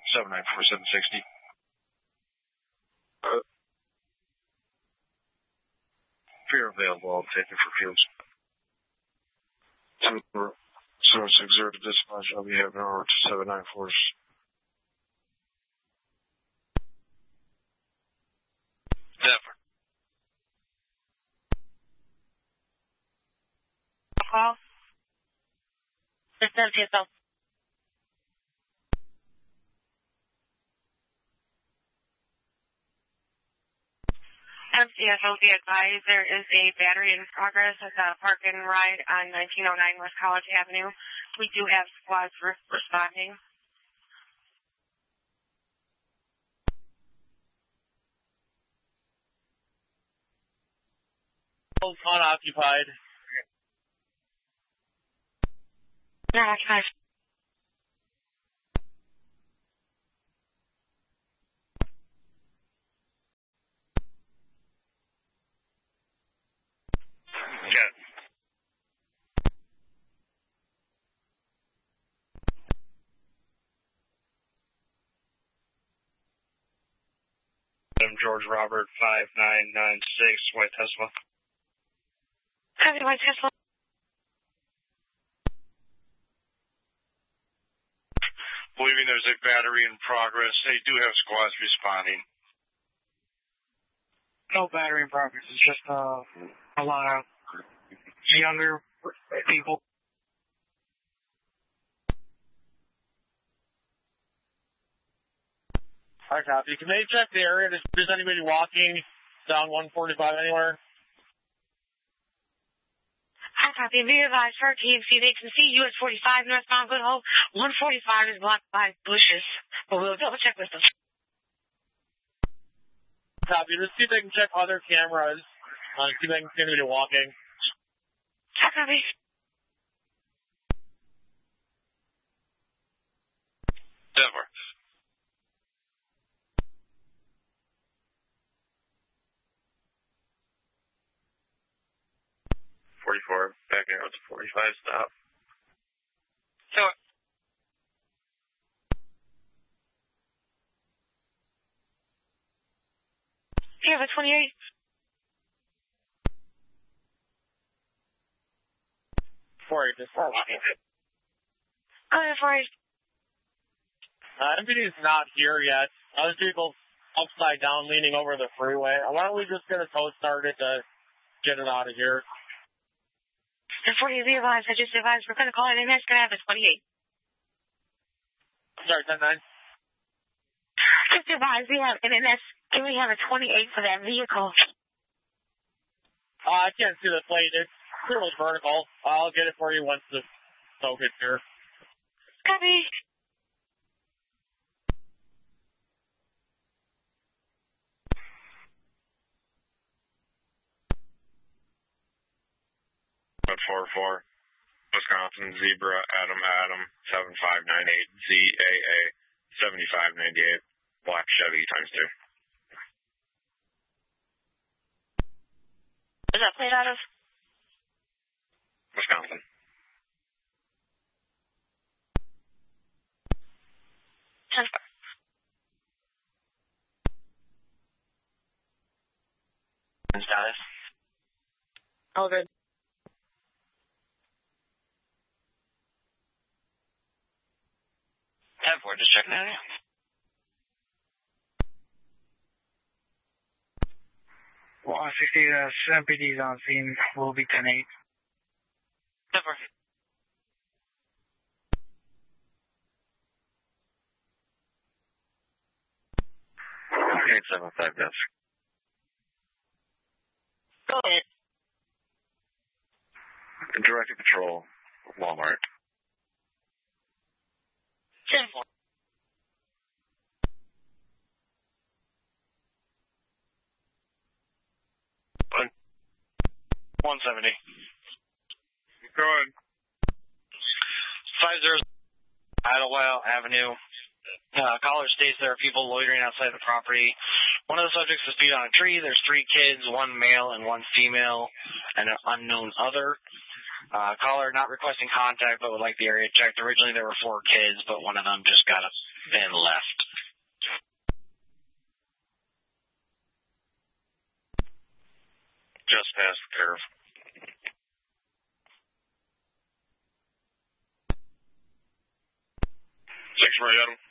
794-760. If you're available, I'll take it for fuels. 760 to dispatch. I'll be having over to 794s. Never. Call. Just send to yourself. MCSO be advised there is a battery in progress at the park and ride on 1909 West College Avenue. We do have squads responding. Unoccupied. Not occupied. Good. I'm George Robert 5996 White Tesla. Copy, White Tesla. Believing there's a battery in progress. They do have squads responding. No battery in progress. It's just a lot of younger people. Alright, copy. Can they check the area? If there's anybody walking down 145 anywhere? Hi, copy. Be advised for TMC. They can see US 45 northbound Good Hope. 145 is blocked by bushes, but we'll double check with them. Copy. Let's see if they can check other cameras. See if they can see anybody walking. Hi, copy. Denver. Backing out to 45, stop. So, you have a 28? Just walking. Go ahead, 48. MPD is not here yet. Other people upside down leaning over the freeway. Why don't we just get a tow started to get it out of here? And 40, be advised. I just advised we're going to call it in. It's going to have a 28. Sorry, 10-9. Just advise we have an NS. Can we have a 28 for that vehicle? I can't see the plate. It's pretty much vertical. I'll get it for you once the tow gets here. Copy. But 44, Wisconsin, Zebra, Adam, 7598, ZAA, 7598, Black Chevy ×2. Is that plate out of? Wisconsin. Status. All good. 10-4, just checking out here. Well, 60, MPD's on scene. Will be 10-8. 10-4. Okay, 75 desk. Go ahead. Directed patrol, Walmart. 10-4. One. 170. Go ahead. 50 Idlewild Avenue. Caller states there are people loitering outside the property. One of the subjects is feet on a tree. There's 3 kids, 1 male and 1 female, and an unknown other. Caller not requesting contact, but would like the area checked. Originally there were 4 kids, but one of them just got up and left. just past the curve. Thanks, Mary Adam.